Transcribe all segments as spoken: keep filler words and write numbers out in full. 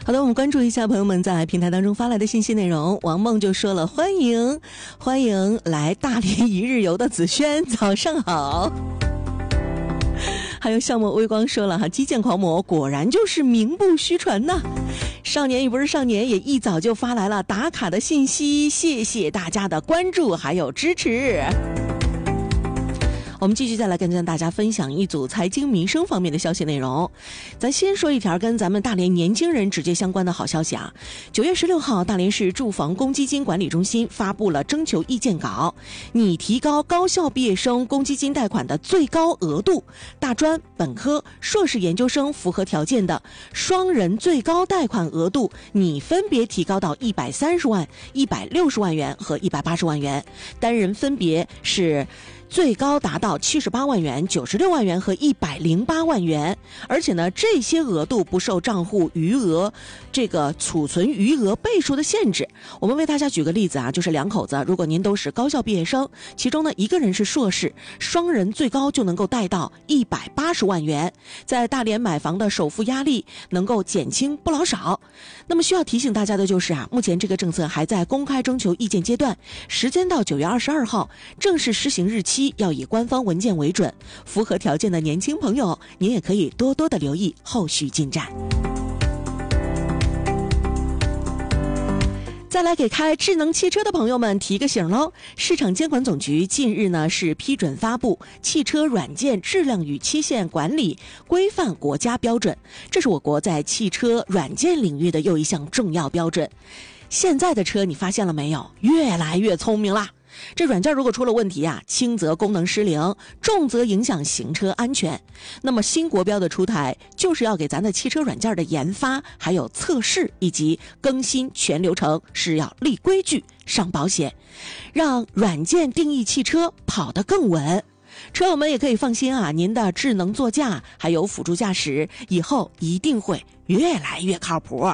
好的，我们关注一下朋友们在平台当中发来的信息内容。王梦就说了，欢迎欢迎来大连一日游的子轩，早上好。还有笑墨微光说了哈，基建狂魔果然就是名不虚传呐。少年与不是少年也一早就发来了打卡的信息，谢谢大家的关注还有支持。我们继续再来跟大家分享一组财经民生方面的消息内容。咱先说一条跟咱们大连年轻人直接相关的好消息啊！九月十六号，大连市住房公积金管理中心发布了征求意见稿，拟提高高校毕业生公积金贷款的最高额度，大专、本科、硕士研究生符合条件的双人最高贷款额度拟分别提高到一百三十万、一百六十万元和一百八十万元，单人分别是最高达到七十八万元、九十六万元和一百零八万元，而且呢，这些额度不受账户余额这个储存余额倍数的限制。我们为大家举个例子啊，就是两口子，如果您都是高校毕业生，其中呢一个人是硕士，双人最高就能够贷到一百八十万元，在大连买房的首付压力能够减轻不老少。那么需要提醒大家的就是啊，目前这个政策还在公开征求意见阶段，时间到九月二十二号，正式施行日期要以官方文件为准，符合条件的年轻朋友，您也可以多多的留意后续进展。再来给开智能汽车的朋友们提个醒喽，市场监管总局近日呢是批准发布汽车软件质量与期限管理规范国家标准，这是我国在汽车软件领域的又一项重要标准。现在的车你发现了没有，越来越聪明啦。这软件如果出了问题啊，轻则功能失灵，重则影响行车安全。那么新国标的出台，就是要给咱的汽车软件的研发、还有测试以及更新全流程是要立规矩、上保险，让软件定义汽车跑得更稳。车友们也可以放心啊，您的智能座驾还有辅助驾驶以后一定会越来越靠谱。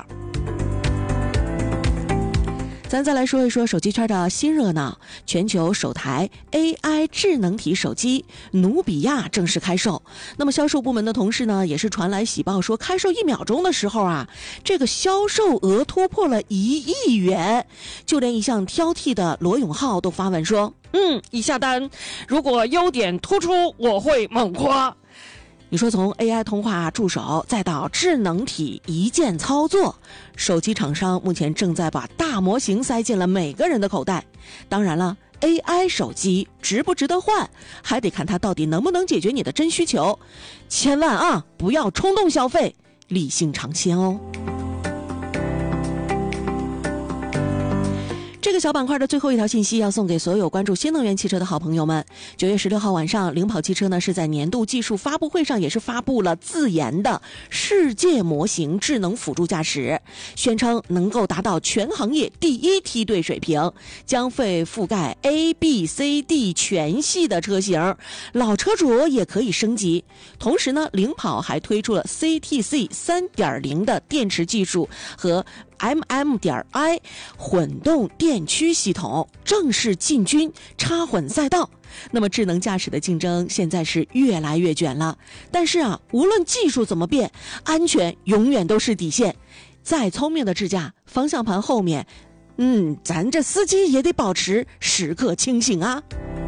咱再来说一说手机圈的新热闹，全球首台 A I 智能体手机努比亚正式开售。那么销售部门的同事呢，也是传来喜报说，开售一秒钟的时候啊，这个销售额突破了一亿元，就连一向挑剔的罗永浩都发文说，嗯，已下单，如果优点突出，我会猛夸。你说从 A I 通话助手再到智能体一键操作，手机厂商目前正在把大模型塞进了每个人的口袋。当然了， A I 手机值不值得换，还得看它到底能不能解决你的真需求。千万啊，不要冲动消费，理性尝鲜哦。这个小板块的最后一条信息要送给所有关注新能源汽车的好朋友们。九月十六号晚上，领跑汽车呢是在年度技术发布会上也是发布了自研的世界模型智能辅助驾驶，宣称能够达到全行业第一梯队水平，将会覆盖 A、B、C、D 全系的车型，老车主也可以升级。同时呢，领跑还推出了 C T C 三点零 的电池技术和M M 点 I 混动电驱系统，正式进军插混赛道。那么智能驾驶的竞争现在是越来越卷了，但是啊，无论技术怎么变，安全永远都是底线。再聪明的智驾，方向盘后面，嗯，咱这司机也得保持时刻清醒啊。